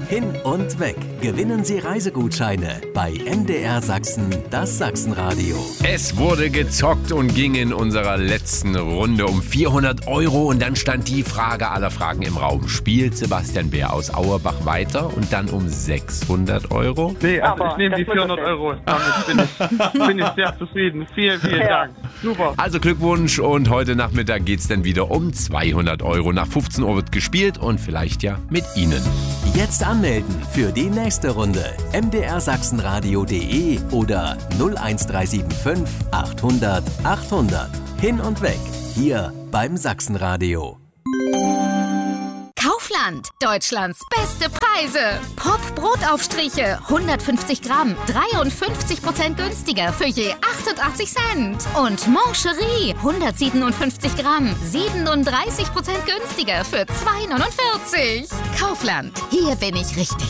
Hin und weg. Gewinnen Sie Reisegutscheine bei MDR Sachsen, das Sachsenradio. Es wurde gezockt und ging in unserer letzten Runde um 400 € und dann stand die Frage aller Fragen im Raum. Spielt Sebastian Bär aus Auerbach weiter und dann um 600 €? Nee, also ich nehme die 400 €. Damit bin ich sehr zufrieden. Vielen Dank. Super. Also Glückwunsch und heute Nachmittag geht's dann wieder um 200 €. Nach 15 Uhr wird gespielt und vielleicht ja mit Ihnen. Jetzt anmelden für die nächste Runde. mdrsachsenradio.de oder 01375 800 800. Hin und weg. Hier beim Sachsenradio. Kaufland. Deutschlands beste Preise. Pop-Brotaufstriche. 150 Gramm. 53% günstiger für je 88 Cent. Und Mancherie. 157 Gramm. 37% günstiger für 2,49. Kaufland. Hier bin ich richtig.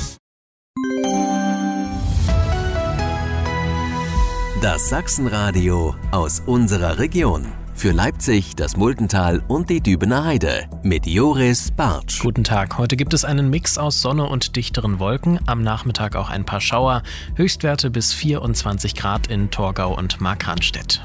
Das Sachsenradio aus unserer Region. Für Leipzig, das Muldental und die Dübener Heide mit Joris Bartsch. Guten Tag. Heute gibt es einen Mix aus Sonne und dichteren Wolken. Am Nachmittag auch ein paar Schauer. Höchstwerte bis 24 Grad in Torgau und Markranstädt.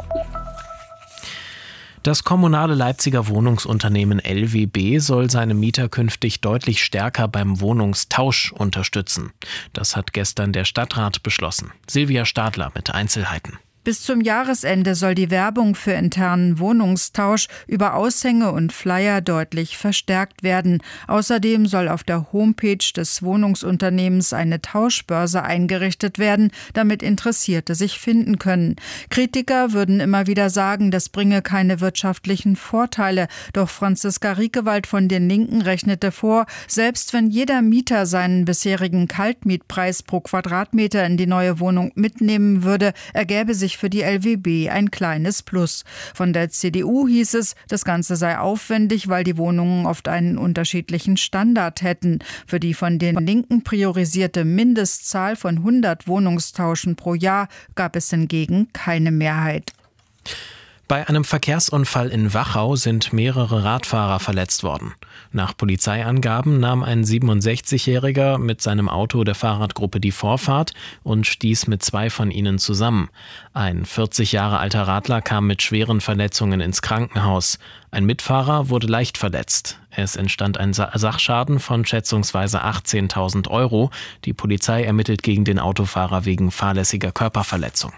Das kommunale Leipziger Wohnungsunternehmen LWB soll seine Mieter künftig deutlich stärker beim Wohnungstausch unterstützen. Das hat gestern der Stadtrat beschlossen. Silvia Stadler mit Einzelheiten. Bis zum Jahresende soll die Werbung für internen Wohnungstausch über Aushänge und Flyer deutlich verstärkt werden. Außerdem soll auf der Homepage des Wohnungsunternehmens eine Tauschbörse eingerichtet werden, damit Interessierte sich finden können. Kritiker würden immer wieder sagen, das bringe keine wirtschaftlichen Vorteile. Doch Franziska Riekewald von den Linken rechnete vor, selbst wenn jeder Mieter seinen bisherigen Kaltmietpreis pro Quadratmeter in die neue Wohnung mitnehmen würde, ergäbe sich für die LWB ein kleines Plus. Von der CDU hieß es, das Ganze sei aufwendig, weil die Wohnungen oft einen unterschiedlichen Standard hätten. Für die von den Linken priorisierte Mindestzahl von 100 Wohnungstauschen pro Jahr gab es hingegen keine Mehrheit. Bei einem Verkehrsunfall in Wachau sind mehrere Radfahrer verletzt worden. Nach Polizeiangaben nahm ein 67-Jähriger mit seinem Auto der Fahrradgruppe die Vorfahrt und stieß mit 2 von ihnen zusammen. Ein 40 Jahre alter Radler kam mit schweren Verletzungen ins Krankenhaus. Ein Mitfahrer wurde leicht verletzt. Es entstand ein Sachschaden von schätzungsweise 18.000 €. Die Polizei ermittelt gegen den Autofahrer wegen fahrlässiger Körperverletzung.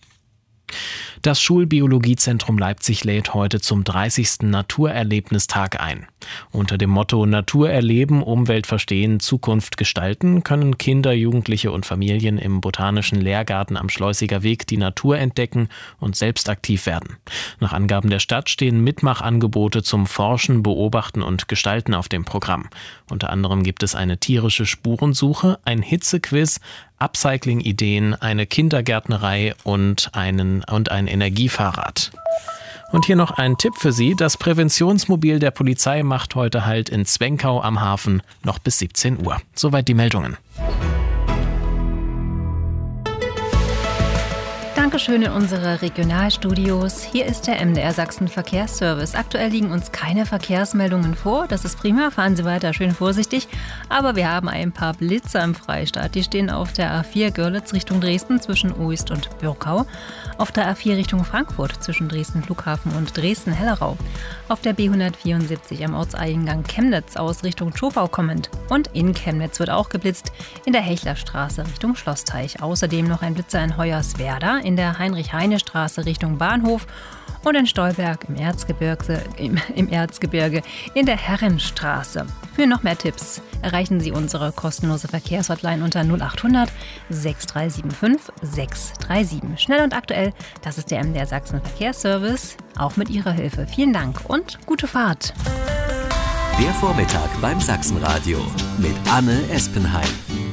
Das Schulbiologiezentrum Leipzig lädt heute zum 30. Naturerlebnistag ein. Unter dem Motto Natur erleben, Umwelt verstehen, Zukunft gestalten können Kinder, Jugendliche und Familien im Botanischen Lehrgarten am Schleusiger Weg die Natur entdecken und selbst aktiv werden. Nach Angaben der Stadt stehen Mitmachangebote zum Forschen, Beobachten und Gestalten auf dem Programm. Unter anderem gibt es eine tierische Spurensuche, ein Hitzequiz, Upcycling-Ideen, eine Kindergärtnerei und ein Energiefahrrad. Und hier noch ein Tipp für Sie. Das Präventionsmobil der Polizei macht heute Halt in Zwenkau am Hafen noch bis 17 Uhr. Soweit die Meldungen. Dankeschön in unsere Regionalstudios. Hier ist der MDR Sachsen Verkehrsservice. Aktuell liegen uns keine Verkehrsmeldungen vor. Das ist prima. Fahren Sie weiter schön vorsichtig. Aber wir haben ein paar Blitzer im Freistaat. Die stehen auf der A4 Görlitz Richtung Dresden zwischen Uist und Bürkau. Auf der A4 Richtung Frankfurt zwischen Dresden Flughafen und Dresden-Hellerau. Auf der B174 am Ortseingang Chemnitz aus Richtung Schofau kommend. Und in Chemnitz wird auch geblitzt in der Hechlerstraße Richtung Schlossteich. Außerdem noch ein Blitzer in Hoyerswerda in der Heinrich-Heine-Straße Richtung Bahnhof und in Stolberg im Erzgebirge in der Herrenstraße. Für noch mehr Tipps erreichen Sie unsere kostenlose Verkehrshotline unter 0800 6375 637. Schnell und aktuell, das ist der MDR Sachsen Verkehrsservice, auch mit Ihrer Hilfe. Vielen Dank und gute Fahrt. Der Vormittag beim Sachsenradio mit Anne Espenheim.